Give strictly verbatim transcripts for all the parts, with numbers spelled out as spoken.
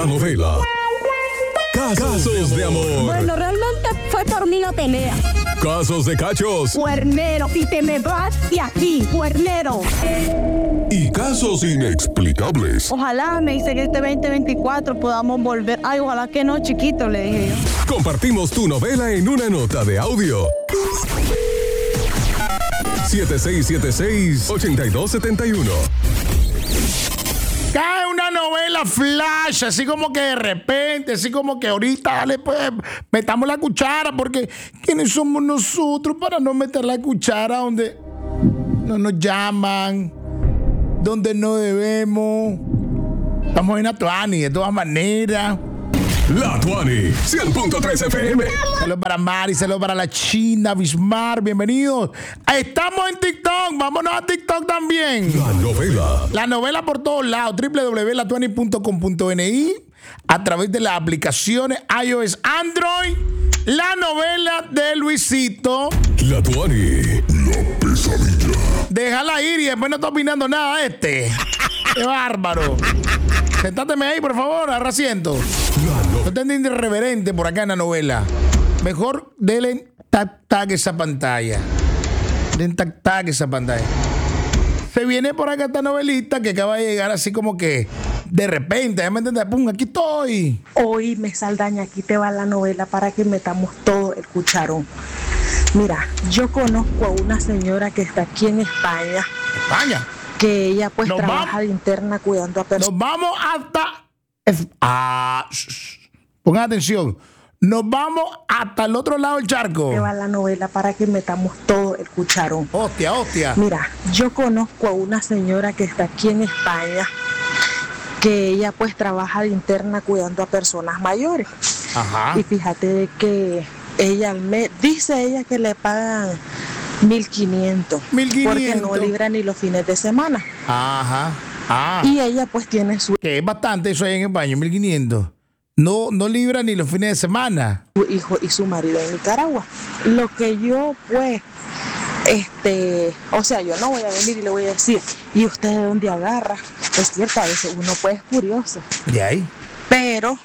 La novela Casos de amor. Bueno, realmente fue por mí no tenía. Casos de cachos. Cuernero, y te me vas de aquí, cuernero. Y casos inexplicables. Ojalá, me dice que este veinte veinticuatro podamos volver. Ay, ojalá que no, chiquito, le dije yo. Compartimos tu novela en una nota de audio. siete seis siete seis, ocho dos siete uno. Cae una novela flash, así como que de repente, así como que ahorita, dale, pues, metamos la cuchara, porque ¿quiénes somos nosotros para no meter la cuchara donde no nos llaman, donde no debemos? Estamos en Atuani, de todas maneras. La Tuani, cien punto tres F M. Saludos para Mari, saludos para la China, Bismar, bienvenidos. Estamos en TikTok, vámonos a TikTok también. La novela. La novela por todos lados, doble u doble u doble u punto la tuani punto com punto n i, a través de las aplicaciones iOS, Android, la novela de Luisito. La Tuani. La pesadilla. Déjala ir y después no está opinando nada este. Qué bárbaro. Sentáteme ahí, por favor, agarra asiento. No estén de irreverente por acá en la novela. Mejor denle tac tac esa pantalla. Den tac tac esa pantalla. Se viene por acá esta novelita que acaba de llegar así como que de repente, ¿ya me entiendes? Pum, aquí estoy. Oíme, Saldaña, aquí te va la novela para que metamos todo el cucharón. Mira, yo conozco a una señora que está aquí en España. España. Que ella pues Nos trabaja vamos. de interna cuidando a personas. Nos vamos hasta... es- Ah, sh- sh- pongan atención. Nos vamos hasta el otro lado del charco. Te va la novela para que metamos todo el cucharón. Hostia, hostia. Mira, yo conozco a una señora que está aquí en España, que ella pues trabaja de interna cuidando a personas mayores. Ajá. Y fíjate de que ella al mes, dice ella que le pagan mil quinientos. mil quinientos. Porque no libra ni los fines de semana. Ajá. Ah. Y ella pues tiene su Que es bastante eso ahí en España, mil quinientos. No, no libra ni los fines de semana. hijo y su marido en Nicaragua. Lo que yo pues, este, o sea, yo no voy a venir y le voy a decir, ¿y usted de dónde agarra? Es cierto, a veces uno pues es curioso. De ahí. Pero,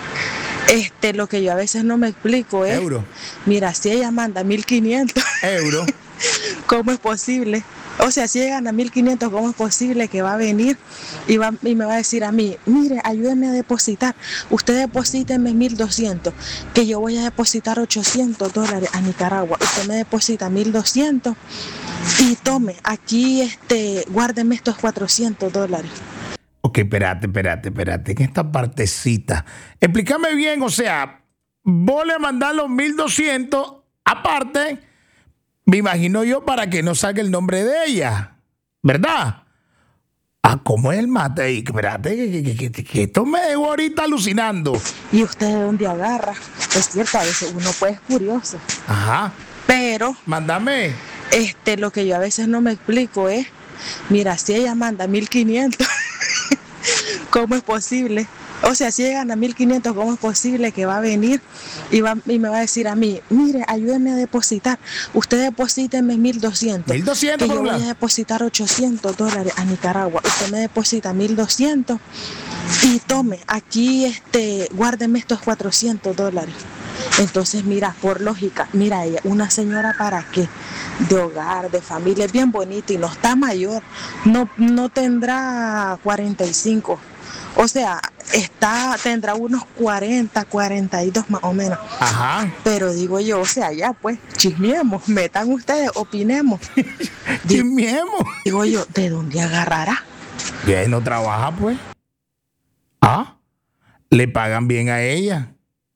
este, lo que yo a veces no me explico es, Euro. mira, si ella manda mil quinientos, Euro. ¿cómo es posible? O sea, si ella gana mil quinientos, ¿cómo es posible que va a venir y, va, y me va a decir a mí, mire, ayúdeme a depositar, usted deposíteme mil doscientos, que yo voy a depositar ochocientos dólares a Nicaragua, usted me deposita mil doscientos y tome, aquí, este, guárdeme estos cuatrocientos dólares. Ok, espérate, espérate, espérate. En esta partecita. Explícame bien, o sea, vos le mandás los mil doscientos aparte, me imagino yo, para que no salga el nombre de ella, ¿verdad? Ah, ¿cómo es el mate ahí? Espérate, que, que, que, que, que esto me dejó ahorita alucinando. ¿Y usted de dónde agarra? Es cierto, a veces uno pues es curioso, Ajá. pero Mándame. este, lo que yo a veces no me explico es, mira, si ella manda mil quinientos, ¿cómo es posible? O sea, si ella gana mil quinientos, ¿cómo es posible que va a venir y, va, y me va a decir a mí, mire, ayúdeme a depositar, usted deposíteme mil doscientos, mil doscientos que por yo un voy a lado. depositar ochocientos dólares a Nicaragua, usted me deposita mil doscientos y tome, aquí, este, guárdeme estos cuatrocientos dólares. Entonces, mira, por lógica, mira ella, una señora para qué, de hogar, de familia, es bien bonita y no está mayor, no, no tendrá cuarenta y cinco, o sea, está, tendrá unos cuarenta, cuarenta y dos más o menos. Ajá. Pero digo yo, o sea, ya pues, chismeemos, metan ustedes, opinemos. Chismeemos. Digo yo, ¿de dónde agarrará? Y ahí no trabaja, pues. Ah, le pagan bien a ella.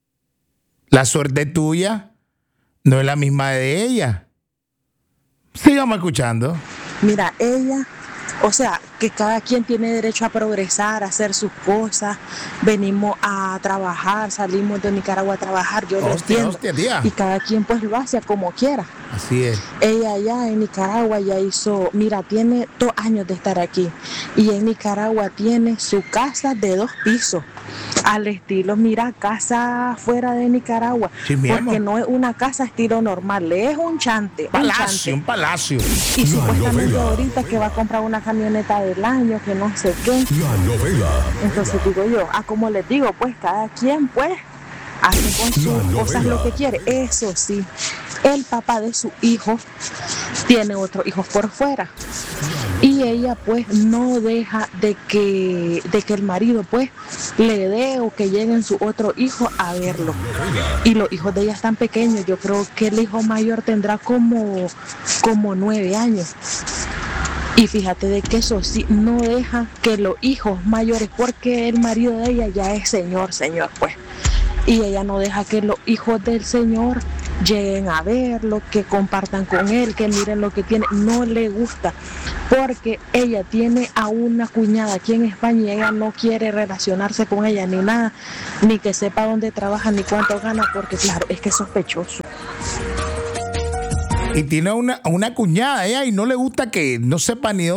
La suerte tuya no es la misma de ella. Sigamos escuchando. Mira, ella, o sea, que cada quien tiene derecho a progresar, a hacer sus cosas. Venimos a trabajar, salimos de Nicaragua a trabajar, yo lo Hostia, entiendo. hostia, tía. Y cada quien pues lo hace como quiera. Así es. Ella allá en Nicaragua ya hizo, mira, tiene dos años de estar aquí. Y en Nicaragua tiene su casa de dos pisos. al estilo, mira, casa fuera de Nicaragua, Sí, mi porque amor. no es una casa estilo normal, es un chante, un Palacio, chante. un palacio. Y supuestamente novela. ahorita que va a comprar una camioneta del año, que no sé qué. La novela. Entonces digo yo, ah, como les digo, pues cada quien pues hace con sus La cosas novela. lo que quiere. Eso sí, el papá de su hijo tiene otros hijos por fuera. Y ella pues no deja de que, de que el marido pues le dé o que lleguen su otro hijo a verlo. Y los hijos de ella están pequeños, yo creo que el hijo mayor tendrá como, como nueve años. Y fíjate de que eso sí, no deja que los hijos mayores, porque el marido de ella ya es señor, señor, pues. Y ella no deja que los hijos del señor lleguen a verlo, que compartan con él, que miren lo que tiene. No le gusta, porque ella tiene a una cuñada aquí en España y ella no quiere relacionarse con ella ni nada, ni que sepa dónde trabaja, ni cuánto gana, porque claro, es que es sospechoso. Y tiene una, una cuñada ella y no le gusta que no sepa ni dónde